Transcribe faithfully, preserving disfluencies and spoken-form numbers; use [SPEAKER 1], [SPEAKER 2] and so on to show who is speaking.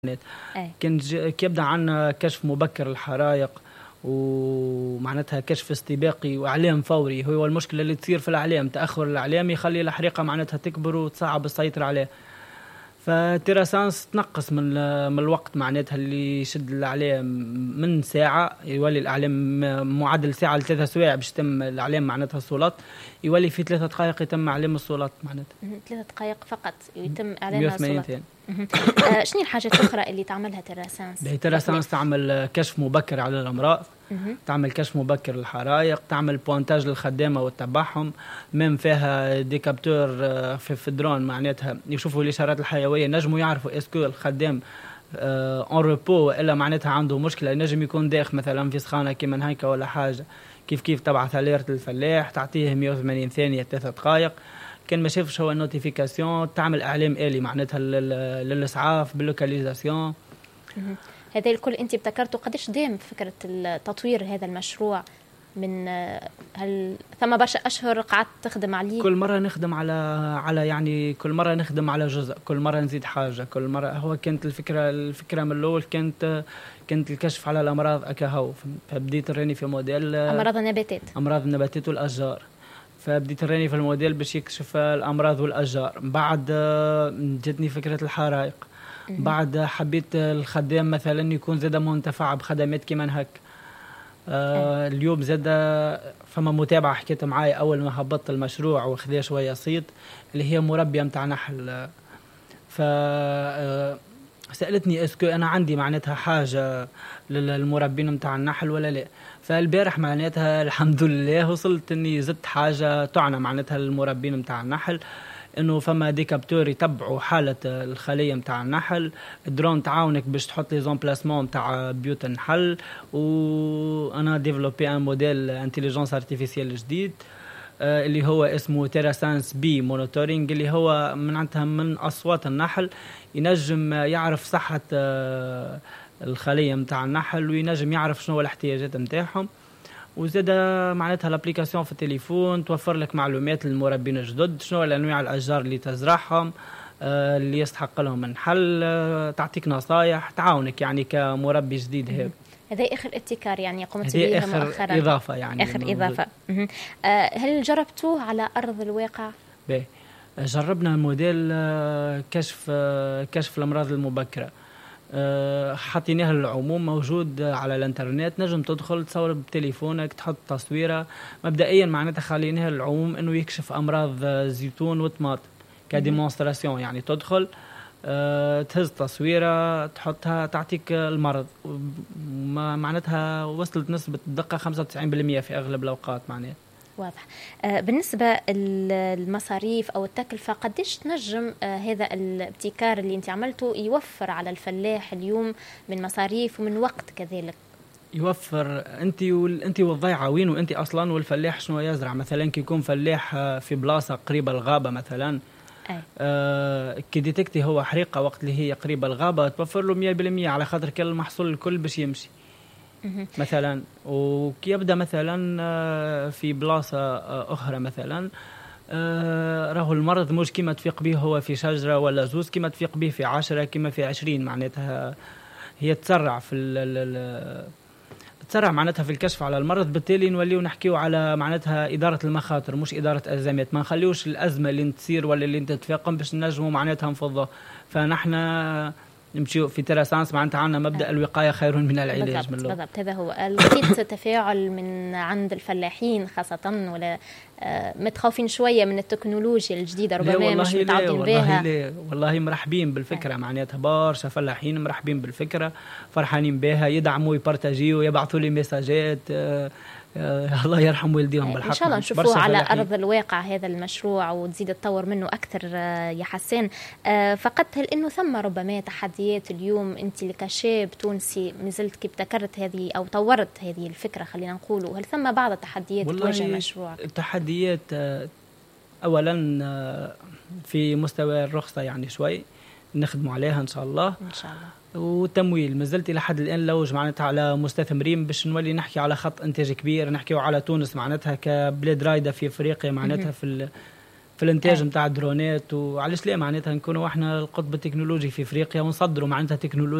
[SPEAKER 1] كان كيبدا عنا كشف مبكر الحرائق ومعناتها كشف استباقي واعلام فوري. هو المشكله اللي تصير في الاعلام، تاخر الاعلام يخلي الحريقه معناتها تكبر وتصعب السيطره عليها. فتيراسانس تنقص من من الوقت معناتها اللي يشد الاعلام من ساعه، يولي الاعلام معدل ساعه لثلاثة سوايع باش يتم الاعلام معناتها الصولات، يولي في ثلاثة دقائق يتم اعلام الصولات معناتها
[SPEAKER 2] ثلاثة دقائق فقط يتم اعلام الصولات.
[SPEAKER 1] آه
[SPEAKER 2] شنو الحاجات الاخرى اللي تعملها تيراسانس؟
[SPEAKER 1] تيراسانس تعمل كشف مبكر على الامراض، تعمل كشف مبكر للحرائق، تعمل بوانتاج للخدامه وتتبعهم، ميم فيها دي كابتور في, في الدرون معناتها يشوفوا الاشارات الحيويه، نجموا يعرفوا اسكو الخدام اون روبو والا معناتها عنده مشكله، نجم يكون داخل مثلا في سخانه كيما هيك ولا حاجه. كيف كيف تبعث اليرت للفلاح، تعطيه مئة وثمانين ثانيه ثلاثة دقائق، كان ما شافش هو النوتيفيكاسيون، تعمل اعلام الي معناتها للاسعاف باللوكاليزاسيون.
[SPEAKER 2] هذا الكل انت ابتكرته. قديش دام فكره التطوير هذا المشروع؟ من هل ثم برشا اشهر قعدت تخدم عليه؟
[SPEAKER 1] كل مره نخدم على على يعني كل مره نخدم على جزء، كل مره نزيد حاجه، كل مره هو كانت الفكره الفكره من الاول كانت كانت الكشف على الامراض اكاهو، فبديت راني في موديل
[SPEAKER 2] امراض النباتات
[SPEAKER 1] امراض النباتات والاشجار، فبديت راني في الموديل باش يكشف الامراض والاشجار. بعد جتني فكره الحرائق، بعد حبيت الخدام مثلا يكون زاد منتفع بخدمات كيما هك. آه اليوم زاد فما متابعه حكيت معايا اول ما هبطت المشروع وخذا شويه صيد اللي هي مربيه متاع نحل. ف آه سالتني اسكو انا عندي معناتها حاجه للمربين متاع النحل ولا لا. فالبارح معناتها الحمد لله وصلت اني زدت حاجه تعنى معناتها للمربين متاع النحل، انه فما دي كابتور يتبعوا حاله الخليه نتاع النحل، الدرون تعاونك باش تحط لي زومبلاسمون نتاع بيوت النحل. وانا ديفلوبي ان موديل انتيليجنس ارتيفيسيال جديد آه اللي هو اسمه تيراسانس بي مونيتورينج، اللي هو من عندها من اصوات النحل ينجم يعرف صحه آه الخليه نتاع النحل وينجم يعرف شنو الاحتياجات نتاعهم. وزاد معناتها الابليكاسيون في التليفون توفر لك معلومات للمربين الجدد، شنو الانواع الاشجار اللي تزرعهم آه اللي يستحق لهم النحل، آه تعطيك نصايح، تعاونك يعني كمربي جديد. هيك
[SPEAKER 2] هذا اخر ابتكار يعني قمت به مؤخرا،
[SPEAKER 1] اخر اضافه يعني
[SPEAKER 2] اخر اضافه. آه هل جربتوه على ارض الواقع؟
[SPEAKER 1] باهي جربنا موديل آه كشف آه كشف الامراض المبكره، أه حطيناها للعموم، موجود على الانترنت، نجم تدخل تصور بتليفونك تحط تصويره. مبدئيا معناتها خليناها للعموم انه يكشف امراض زيتون وطماطم كديمونستراسيون، يعني تدخل أه تهز تصويره تحطها تعطيك المرض، معناتها وصلت نسبه الدقه خمسة وتسعين بالمئة في اغلب الاوقات معناتها.
[SPEAKER 2] واضح. آه بالنسبة المصاريف أو التكلفة قديش تنجم آه هذا الابتكار اللي انت عملته يوفر على الفلاح اليوم من مصاريف ومن وقت كذلك؟
[SPEAKER 1] يوفر انت وال... انت والضيعه وين وانت اصلا والفلاح شنو يزرع. مثلا كي يكون فلاح في بلاصه قريبه الغابه مثلا آه كي ديتكتي هو حريقه وقت اللي هي قريبه الغابه توفر له مية بالمية على خاطر كل المحصول الكل باش يمشي مثلا. وكي يبدا مثلا في بلاصه اخرى مثلا راهو المرض مش كيما تفيق به هو في شجره ولا زوز، كيما تفيق به في عشرة كيما في عشرين، معناتها هي تسرع في تسرع معناتها في الكشف على المرض. بالتالي نوليو نحكيو على معناتها اداره المخاطر مش اداره ازمات، ما نخليوش الازمه اللي تصير ولا اللي انت تفاقم باش نجموا معناتها نفضها. فنحن نمشي في تيراسانس معناتها عندنا مبدأ الوقاية خير من العلاج.
[SPEAKER 2] بالضبط, من بالضبط هذا هو. لقيت تفاعل من عند الفلاحين خاصة ولا آه متخوفين شوية من التكنولوجيا الجديدة ربما مش متعودين بها؟
[SPEAKER 1] والله, والله مرحبين بالفكرة. آه. معناتها برشا فلاحين مرحبين بالفكرة، فرحانين بها، يدعموا يبارتاجيوا يبعثوا لي ميساجات. آه آه الله يرحم والديهم بالحق.
[SPEAKER 2] إن شاء الله نشوفوه على فلاحين. أرض الواقع هذا المشروع وتزيد تطور منه أكثر آه يا حسان. آه فقط هل إنه ثم ربما تحديات اليوم أنت كشاب تونسي مازلت كي ابتكرت هذه أو طورت هذه الفكرة خلينا نقوله، هل ثم بعض التحديات تواجه المشروع؟
[SPEAKER 1] التحديات آه أولا آه في مستوى الرخصة يعني شوي نخدموا عليها إن شاء الله.
[SPEAKER 2] إن شاء الله.
[SPEAKER 1] والتمويل مازلت إلى حد الآن لوج معناتها على مستثمرين باش نولي نحكي على خط إنتاج كبير، نحكي على تونس معناتها كبلاد رايدة في أفريقيا معناتها في في الانتاج نتاع الدرونات، وعلاش لا معناتها نكونوا احنا القطب التكنولوجي في افريقيا ونصدروا معناتها تكنولوجيا